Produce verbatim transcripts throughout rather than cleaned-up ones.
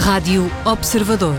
Rádio Observador.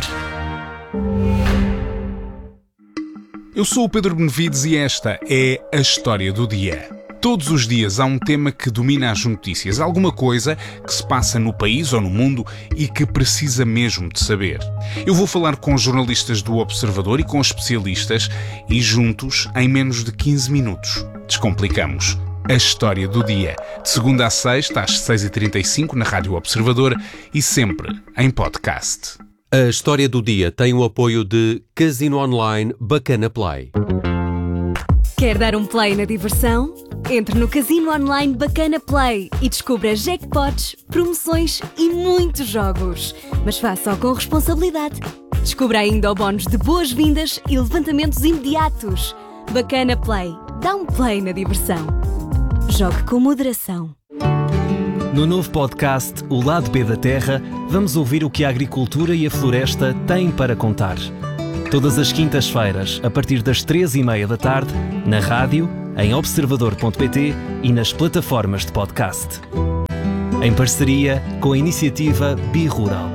Eu sou o Pedro Benevides e esta é a História do Dia. Todos os dias há um tema que domina as notícias, alguma coisa que se passa no país ou no mundo e que precisa mesmo de saber. Eu vou falar com jornalistas do Observador e com especialistas e juntos, em menos de quinze minutos, descomplicamos a História do Dia. De segunda a sexta, às seis e trinta e cinco, na Rádio Observador e sempre em podcast. A História do Dia tem o apoio de Casino Online Bacana Play. Quer dar um play na diversão? Entre no Casino Online Bacana Play e descubra jackpots, promoções e muitos jogos. Mas faça-o com responsabilidade. Descubra ainda o bónus de boas-vindas e levantamentos imediatos. Bacana Play. Dá um play na diversão. Jogue com moderação. No novo podcast O Lado B da Terra, vamos ouvir o que a agricultura e a floresta têm para contar. Todas as quintas-feiras, a partir das três e meia da tarde, na rádio, em observador ponto pt e nas plataformas de podcast. Em parceria com a iniciativa Bi-Rural.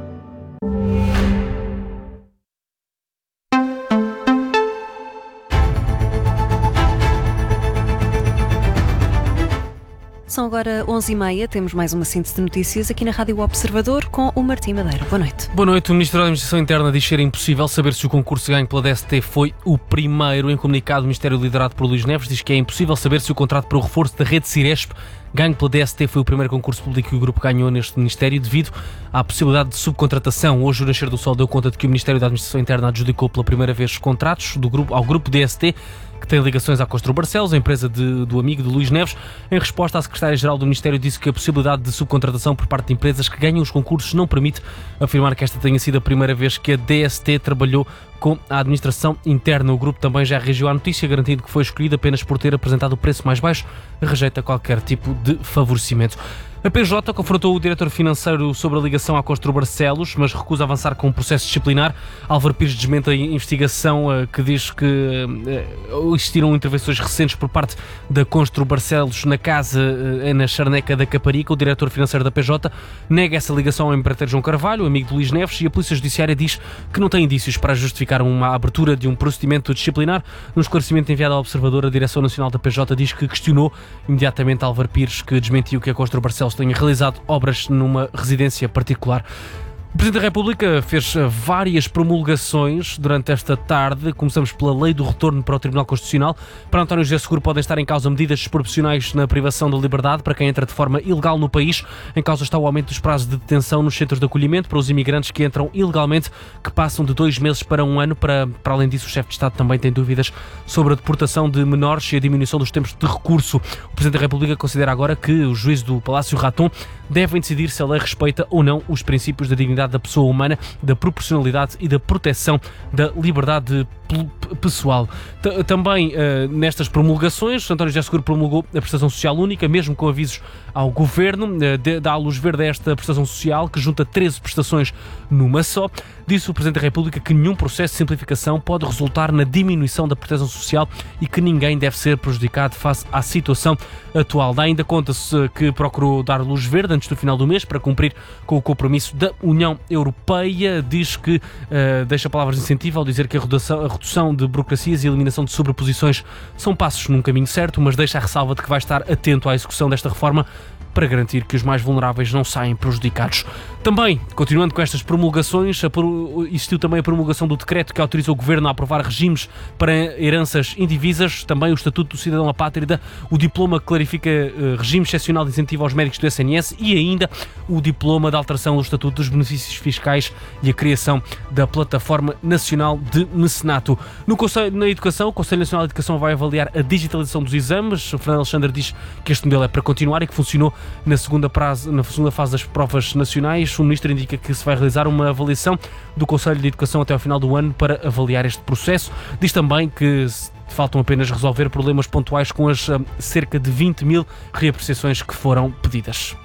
São agora onze e meia, temos mais uma síntese de notícias aqui na Rádio Observador com o Martim Madeira. Boa noite. Boa noite. O Ministro da Administração Interna diz ser impossível saber se o concurso ganho pela D S T foi o primeiro. Em comunicado, o Ministério liderado por Luís Neves diz que é impossível saber se o contrato para o reforço da rede Ciresp ganho pela D S T foi o primeiro concurso público que o grupo ganhou neste Ministério devido à possibilidade de subcontratação. Hoje o Nascer do Sol deu conta de que o Ministério da Administração Interna adjudicou pela primeira vez contratos do grupo, ao grupo D S T, que tem ligações à Constru Barcelos, a empresa de, do amigo de Luís Neves. Em resposta, a Secretária-Geral do Ministério disse que a possibilidade de subcontratação por parte de empresas que ganham os concursos não permite afirmar que esta tenha sido a primeira vez que a D S T trabalhou com a Administração Interna. O grupo também já reagiu à notícia, garantindo que foi escolhido apenas por ter apresentado o preço mais baixo, rejeita qualquer tipo de favorecimento. A P J confrontou o diretor financeiro sobre a ligação à Constru Barcelos, mas recusa avançar com um processo disciplinar. Álvaro Pires desmente a investigação que diz que existiram intervenções recentes por parte da Constru Barcelos na casa, na Charneca da Caparica. O diretor financeiro da P J nega essa ligação ao empreiteiro João Carvalho, amigo de Luís Neves, e a Polícia Judiciária diz que não tem indícios para justificar uma abertura de um procedimento disciplinar. No esclarecimento enviado ao Observador, a Direção Nacional da P J diz que questionou imediatamente Álvaro Pires, que desmentiu que a Constru Barcelos tenha realizado obras numa residência particular. O Presidente da República fez várias promulgações durante esta tarde. Começamos pela Lei do Retorno para o Tribunal Constitucional. Para António José Seguro podem estar em causa medidas desproporcionais na privação da liberdade para quem entra de forma ilegal no país. Em causa está o aumento dos prazos de detenção nos centros de acolhimento para os imigrantes que entram ilegalmente, que passam de dois meses para um ano. Para, para além disso, o chefe de Estado também tem dúvidas sobre a deportação de menores e a diminuição dos tempos de recurso. O Presidente da República considera agora que o juízo do Palácio Raton devem decidir se a lei respeita ou não os princípios da dignidade da pessoa humana, da proporcionalidade e da proteção da liberdade pessoal. T- também uh, nestas promulgações, António José Seguro promulgou a prestação social única, mesmo com avisos ao Governo, uh, de, dá a luz verde a esta prestação social, que junta treze prestações numa só. Disse o Presidente da República que nenhum processo de simplificação pode resultar na diminuição da proteção social e que ninguém deve ser prejudicado face à situação atual. Dá ainda conta-se que procurou dar luz verde antes do final do mês para cumprir com o compromisso da União Europeia. Diz que uh, deixa palavras de incentivo ao dizer que a redução, a redução de burocracias e a eliminação de sobreposições são passos num caminho certo, mas deixa a ressalva de que vai estar atento à execução desta reforma para garantir que os mais vulneráveis não saem prejudicados. Também, continuando com estas promulgações, existiu também a promulgação do decreto que autoriza o Governo a aprovar regimes para heranças indivisas, também o Estatuto do Cidadão Apátrida, o diploma que clarifica uh, regime excepcional de incentivo aos médicos do S N S e ainda o diploma de alteração do Estatuto dos Benefícios Fiscais e a criação da Plataforma Nacional de Mecenato. No Conselho, na Educação, o Conselho Nacional de Educação vai avaliar a digitalização dos exames. O Fernando Alexandre diz que este modelo é para continuar e que funcionou na segunda, prazo, na segunda fase das provas nacionais. O Ministro indica que se vai realizar uma avaliação do Conselho de Educação até ao final do ano para avaliar este processo. Diz também que faltam apenas resolver problemas pontuais com as cerca de vinte mil reapreciações que foram pedidas.